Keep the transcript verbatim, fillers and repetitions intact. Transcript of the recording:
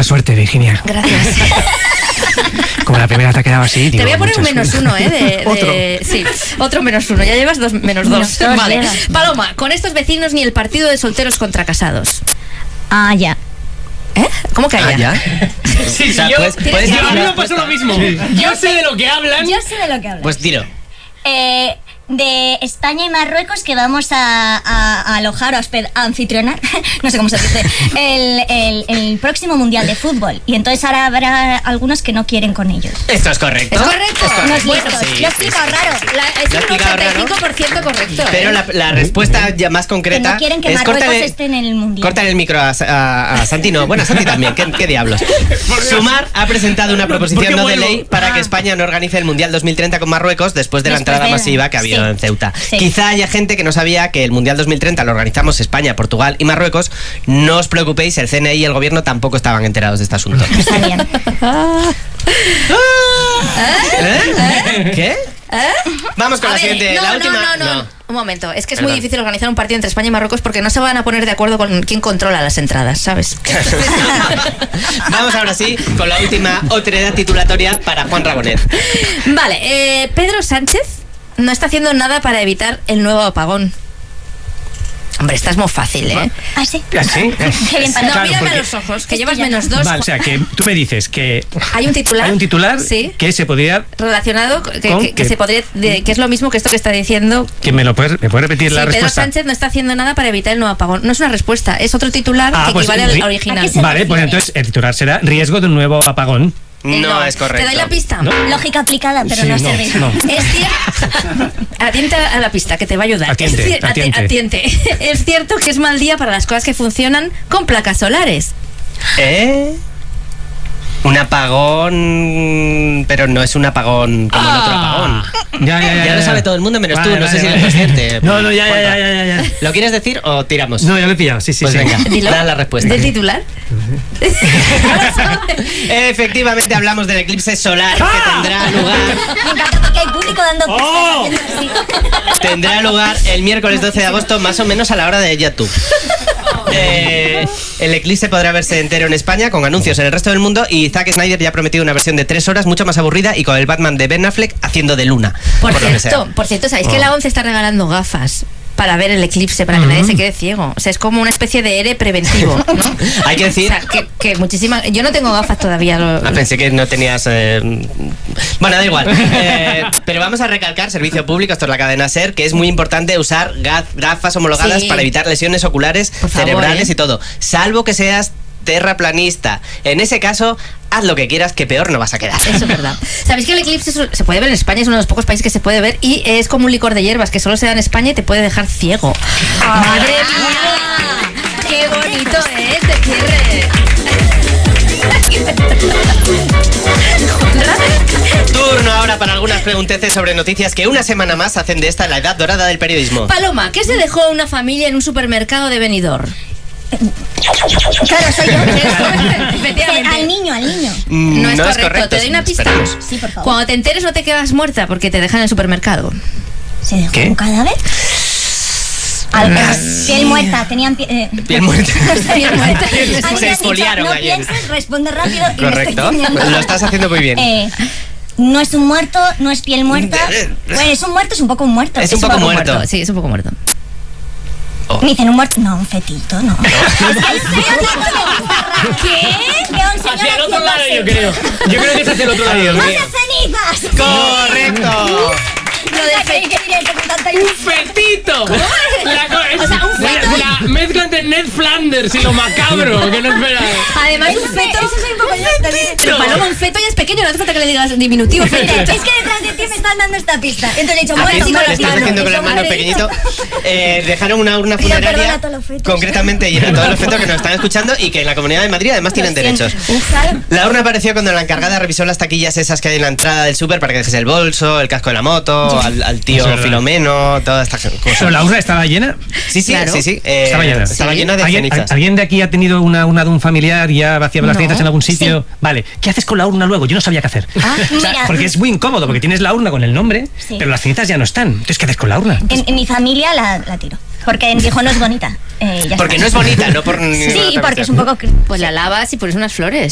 Mucha suerte, Virginia. Gracias. Como la primera te ha quedado así, Te digo, voy a poner un mucha menos suerte. uno, ¿eh? De, de, Otro. Sí, otro menos uno. Ya llevas dos menos dos. Menos dos, Vale. lleva. Paloma, con estos vecinos ni el partido de solteros contra casados. Ah, ya. ¿Eh? ¿Cómo que haya? Ah, ¿ya? Sí, O sea, yo, puedes- puedes yo- dar a mí una me pasó respuesta. lo mismo. Yo sé de lo que hablan. Yo sé de lo que hablas. Pues tiro. Eh, de España y Marruecos, que vamos a, a- a alojar, a, hosped- a anfitrionar, no sé cómo se dice, el, el- el próximo Mundial de Fútbol. Y entonces ahora habrá algunos que no quieren con ellos. Esto es correcto. ¿Es correcto? No es Bueno, listo. sí, Lo he sí, explicado sí, raro. sí. La, es Lo has un explicado ochenta y raro. cinco por ciento correcto. Pero ¿eh? la, la respuesta ya más Que concreta no quieren que es Marruecos córtale- esté en el Mundial. Córtale el micro a, a, a Santi, no. Bueno, a Santi también, ¿qué, qué diablos? Sumar ha presentado una proposición no de vuelvo? ley para que Ah. España no organice el Mundial dos mil treinta con Marruecos después de la Después entrada de la- masiva que ha habido sí. en Ceuta. Sí. Quizá haya gente que no sabía que el Mundial dos mil treinta lo organizamos España, Portugal y Marruecos. No os preocupéis, el C N I y el gobierno tampoco estaban enterados de este asunto. No sabían. ¿Eh? ¿Qué? Vamos con A la ver, siguiente, no, la no, última. no, no, Un momento, es que es Perdón. muy difícil organizar un partido entre España y Marruecos porque no se van a poner de acuerdo con quién controla las entradas, ¿sabes? Vamos ahora sí con la última otredad titulatoria para Juan Rabonet. Vale, eh, Pedro Sánchez no está haciendo nada para evitar el nuevo apagón. Hombre, esta es muy fácil, ¿eh? ¿Ah, sí? ¿Así? Qué bien para No, Claro, mírame a porque- los ojos, que Esto llevas ya- menos dos. Vale, o sea, que tú me dices que Hay un titular. hay un titular Sí. que se podría... Relacionado, que, ¿Con que- que qué? se podría, de- que es lo mismo que esto que está diciendo. Que me lo puedes, ¿me puedes repetir Sí, la Pedro respuesta? Sánchez no está haciendo nada para evitar el nuevo apagón. No es una respuesta, es otro titular Ah, que pues, equivale ri- al original. ¿A qué se Vale, pues refiere? entonces el titular será riesgo de un nuevo apagón. Eh, No, es correcto. ¿Te doy la pista? ¿No? Lógica aplicada, pero Sí, no, no, servir. no. Es cierto. Atiente a la pista que te va a ayudar. Atiende, es cier- ati- atiende. atiende. Es cierto que es mal día para las cosas que funcionan con placas solares. ¿Eh? Un apagón, pero no es un apagón como el otro apagón. Ya, ya, ya. Ya lo sabe todo el mundo menos Vale, tú, no vale, sé si vale. eres consciente. No, no, ya, ya, Juanpa. ya, ya, ya, ya. ¿Lo quieres decir o tiramos? No, ya lo he pillado, sí, sí, Pues sí. venga, Dilo. da la respuesta. ¿Del titular? Efectivamente hablamos del eclipse solar ¡Ah! que tendrá lugar, Me encanta porque hay público dando pistas, ¡Oh! haciendo así. tendrá lugar el miércoles doce de agosto, más o menos a la hora de YouTube. Eh, el eclipse podrá verse entero en España con anuncios en el resto del mundo y Zack Snyder ya ha prometido una versión de tres horas mucho más aburrida y con el Batman de Ben Affleck haciendo de luna. Por, lo que sea. cierto, por cierto, ¿sabéis que la ONCE está regalando gafas para ver el eclipse, para que nadie se quede ciego? O sea, es como una especie de E R E preventivo, ¿no? Hay que O decir... sea, que, que muchísimas... Yo no tengo gafas todavía. lo- Ah, pensé que no tenías... eh, Bueno, da igual. Eh, pero vamos a recalcar, servicio público, esto es la cadena SER, que es muy importante usar gaf- gafas homologadas Sí. para evitar lesiones oculares, Por favor, cerebrales ¿eh? y todo. Salvo que seas terraplanista. En ese caso, haz lo que quieras, que peor no vas a quedar. Eso es verdad. ¿Sabéis que el eclipse es- se puede ver en España? Es uno de los pocos países que se puede ver y es como un licor de hierbas que solo se da en España y te puede dejar ciego. ¡Madre mía! ¡Qué bonito es de cierre! Turno ahora para algunas pregunteces sobre noticias que una semana más hacen de esta la edad dorada del periodismo. Paloma, ¿qué se dejó una familia en un supermercado de Benidorm? Claro, soy yo. Efectivamente. Al niño, al niño. Mm, No es correcto. ¿Te doy una pista? esperemos. Sí, por favor. Cuando te enteres no te quedas muerta porque te dejan en el supermercado. ¿Se dejó ¿Qué? un cadáver? Al, piel muerta, tenían pie- eh, Piel muerta. Piel muerta. Alguien Se ha dicho, exfoliaron no ayer. pienses, responde rápido y me Correcto. estoy teniendo. Lo estás haciendo muy bien. Eh, no es un muerto, no es piel muerta. Bueno, es un muerto, es un poco un muerto. Es un poco muerto. Sí, es un poco muerto. Me dicen un muerto. No, un fetito, no. ¿Qué? Veo a un señor Hacia el otro haciendo lado, así. yo creo. Yo creo que es hacia el otro lado. ¡Más de cenizas! ¡Correcto! Lo de que diría que con tanta ¡Un fetito! La, co- es- O sea, un feto. la, la mezcla entre Ned Flanders y lo macabro, que no esperaba. Además, un Eso feto. soy un poco yo también. Pero Paloma, un feto ya es pequeño, no hace falta que le digas diminutivo. Mira, Feto. es que detrás de ti me están dando esta pista. Entonces he dicho, Ah, muerto, sí, con muerto. las Le estás manos, haciendo con la eso, mano madre pequeñito. Eh, dejaron una urna Pido perdón funeraria a todos los fetos. concretamente y a todos los fetos que nos están escuchando y que en la Comunidad de Madrid además tienen derechos. Claro. La urna apareció cuando la encargada revisó las taquillas esas que hay en la entrada del súper para que dejes el bolso, el casco de la moto, al, al tío Es verdad. Filomeno, todas estas ¿Pero cosas. la urna estaba llena? Sí, sí, Claro. sí, sí. eh, Estaba llena. Estaba Sí. llena de ¿Alguien, cenizas. ¿Alguien de aquí ha tenido una urna de un familiar y ha vaciado las No. cenizas en algún sitio? Vale. ¿Qué haces con la urna luego? Yo no sabía qué hacer. Ah, O sea, mira. porque es muy incómodo, porque tienes la urna con el nombre, Sí. pero las cenizas ya no están. Entonces, ¿qué haces con la urna? En, en mi familia la, la tiro. Porque dijo, no es bonita. Eh, ya Porque está. no es bonita, no por... Sí, porque es un poco... Pues la lavas y pones unas flores.